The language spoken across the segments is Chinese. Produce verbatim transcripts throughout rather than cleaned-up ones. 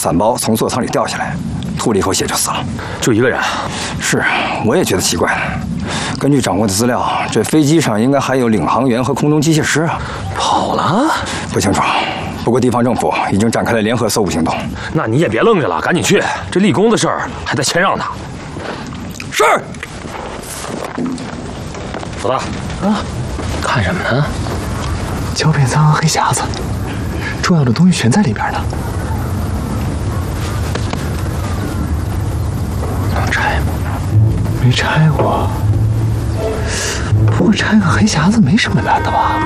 伞包从座舱里掉下来，吐了一口血就死了。 就一个人？ 是，我也觉得奇怪。根据掌握的资料，这飞机上应该还有领航员和空中机械师啊。 跑了？不清楚。不过地方政府已经展开了联合搜捕行动。那你也别愣着了，赶紧去！这立功的事儿还得谦让他。是。老大。啊？看什么呢？ 胶片仓和黑匣子，重要的东西全在里边呢。 能拆吗？ 没拆过。不过拆个黑匣子没什么难的吧？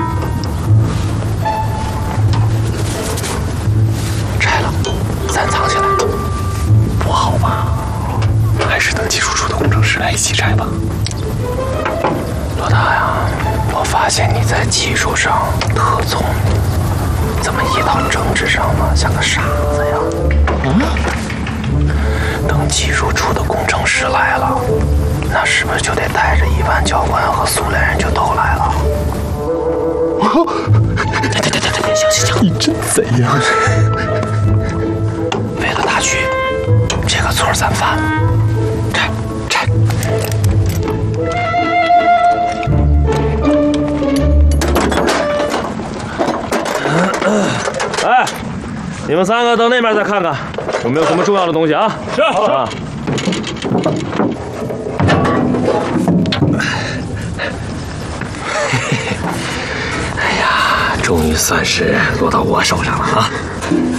拆了，咱藏起来。 不好吧？还是等技术处的工程师来一起拆吧。 老大呀，我发现你在技术上特聪明，怎么一到政治上呢，像个傻子呀？啊？等技术处的工程师来了，那是不是就得带着一万教官和苏联人就都来了？对对对对对，行行行， 你真贼呀！ 为了大局，这个错咱犯。拆拆。哎，你们三个到那边再看看，有没有什么重要的东西啊？是啊。哎呀，终于算是落到我手上了啊！